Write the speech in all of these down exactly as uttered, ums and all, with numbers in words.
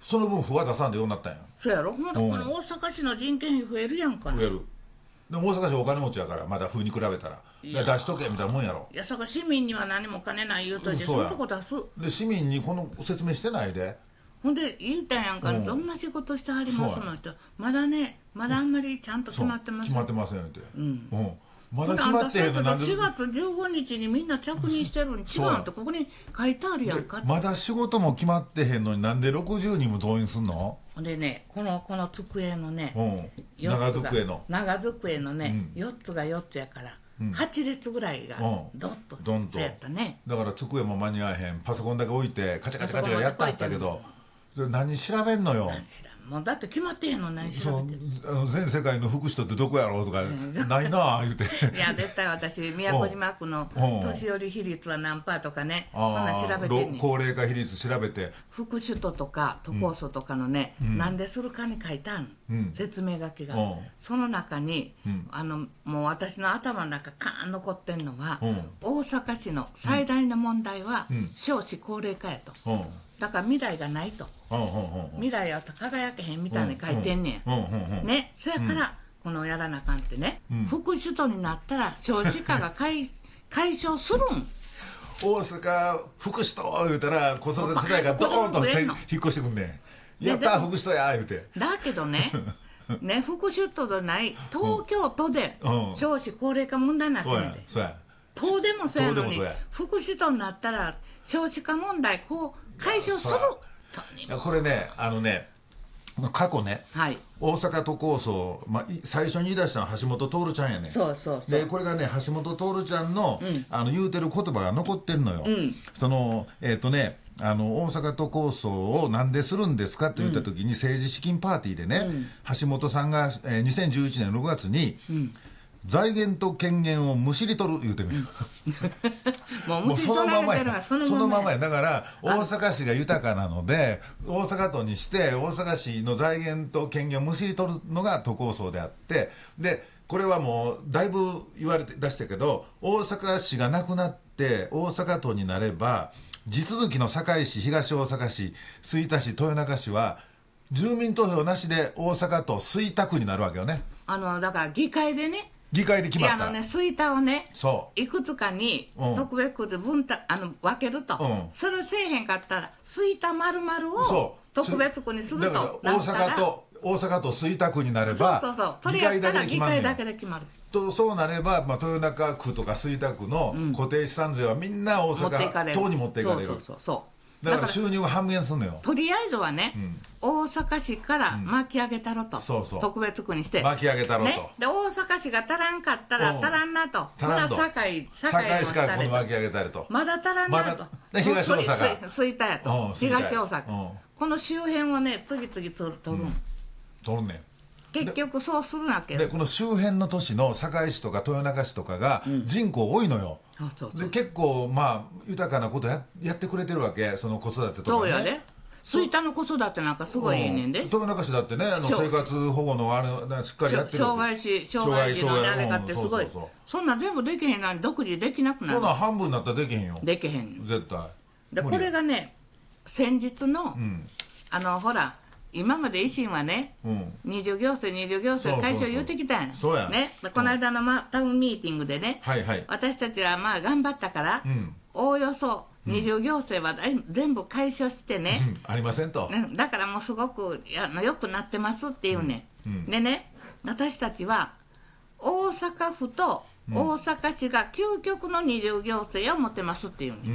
その分、府は出さんでようになったんや。 そうやろ。ほんとこの大阪市の人件費増えるやんか、ね、 増える。でも大阪市お金持ちやから、まだ府に比べたら出しとけみたいなもんやろ。 いや、そこ市民には何も金ない言うといて、そういうとこ出す。 で市民にこの説明してないで。 ほんで言うたんやんか、どんな仕事してはりますの人、まだね、まだあんまりちゃんと決まってません。 決まってませんって。 うん。 うん。まだ決まってへんのなんで。 しがつじゅうごにちにみんな着任してるのに違うんとここに書いてあるやんか。 まだ仕事も決まってへんのになんでろくじゅうにんも動員すんの？ でね、このこの机のね、 うん、長机の長机のね、うん、よっつがよっつやから、うん、はちれつぐらいがドッとドンとそうやったね。 だから机も間に合わへん、パソコンだけ置いてカチャカチャカチャやったんだけど、それ何調べんのよ。 何知らん、もうだって決まってへんの。何調べてあの全世界の福祉ってどこやろうとか、ないなあ言うていや絶対私宮古島区の年寄り比率は何パーとかね、そんな調べてんねん。 高齢化比率調べて副首都とか都構想とかのね、うん、なんでするかに書いたん、うん、説明書きが、うん、その中に、うん、あのもう私の頭の中カーン残ってんのは、うん、大阪市の最大の問題は、うん、少子高齢化やと、うん、だから未来がないと、未来は輝けへんみたいに書いてんねんね。そやから、このやらなあかんってね、うん、副首都になったら少子化が解解消するん。 大阪副首都言うたら子育て世代がドーンと引っ越してくんねん。やった副首都や言うて。 だけどねね、副首都でない東京都で少子高齢化問題になってるんで、 そうや東でもそうやのに副首都になったら少子化問題こう解消する。 これね、あのね、過去ね、はい、大阪都構想、まあ、最初に言い出したのは橋本徹ちゃんやね。 そうそうそう。 でこれがね、橋本徹ちゃん の,、うん、あの言うてる言葉が残ってるのよ、うん、そのえっ、ー、とねあの大阪都構想をなんでするんですかと言った時に、うん、政治資金パーティーでね、うん、橋本さんが、えー、にせんじゅういちねんろくがつに、うん財源と権限をむしり取る言うてみる、 うん、もうむしり取られてるわ。 そのままや。だから大阪市が豊かなので大阪都にして大阪市の財源と権限をむしり取るのが都構想であって、でこれはもうだいぶ言われて出したけど、大阪市がなくなって大阪都になれば地続きの堺市、東大阪市、吹田市、豊中市は住民投票なしで大阪都吹田区になるわけよね。 あのだから議会でね、 議会で決まった。 いやあのね、吹田をね、 そういくつかに特別区で分たあの分けると、うん、それせえへんかったら吹田丸々を特別区にすると。だから大阪と大阪と吹田区になれば、 そうそうそう、それやったら議会だけで決まると。そうなれば、まあ、豊中区とか吹田区の固定資産税はみんな大阪党に持っていかれる。 そうそうそうだから収入が半減するのよ。 とりあえずはね、うん、大阪市から巻き上げたろと、うん、そうそう特別区にして巻き上げたろと、 ね、で大阪市が足らんかったら足らんなと、 足らんと、 堺堺市からこの巻き上げたりと、 まだ足らんなと、 で東大阪吹田やと、東大阪、この周辺をね次々取る、取るん、 取るねん。 結局そうするわけでこの周辺の都市の堺市とか豊中市とかが人口多いのよ、うん、あそうそうで結構まあ豊かなこと や, やってくれてるわけ、その子育てとかね。 そうやで、吹田の子育てなんかすごいいいねんで、 うん、豊中市だってね、あの生活保護のあれしっかりやってる。 障害児障害児のあれがってすごい、うん、そうそうそう、そんな全部できへんのに独自できなくなる。 そんな半分になったらできへんよ。 できへん絶対で、これがね先日の、うん、あのほら今まで維新はね、うん、二重行政二重行政解消言うてきたんや。 そうやね、この間の、ま、タウンミーティングでね、はいはい、私たちはまあ頑張ったから、おおよそ二重行政は全部解消してね、 うん、ありませんと、 ね、だからもうすごくあのよくなってますっていうね、うんうん、でね、私たちは大阪府と大阪市が究極の二重行政を持ってますっていうね、うんうんうん、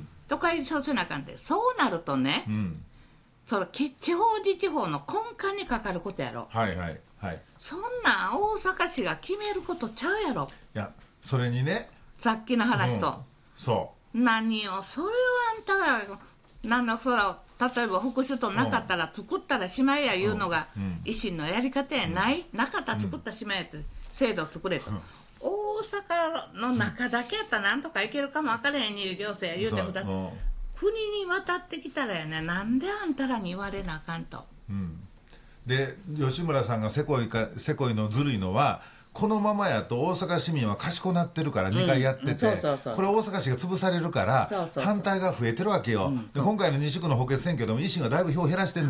と解消せなあかんで、そうなるとね、うん、その地方自治法の根幹にかかることやろ。 はいはいはい。 そんな大阪市が決めることちゃうやろ。 いやそれにね、 さっきの話と、うん、 そう何をそれはあんたが何のそら例えば副首都なかったら作ったらしまいやいうのが維新のやり方やない、うん、なかったら作ったらしまいやって制度を作れと、うん、大阪の中だけやったらなんとかいけるかも分からへん二重行政や言うてもだ、国に渡ってきたらやね、なんであんたらに言われなあかんと、 うん、で吉村さんがせこいかせこいのずるいのは、このままやと大阪市民は賢なってるからにかいやってて、これ大阪市が潰されるから反対が増えてるわけよ。で今回の西区の補欠選挙でも維新がだいぶ票を減らしてるん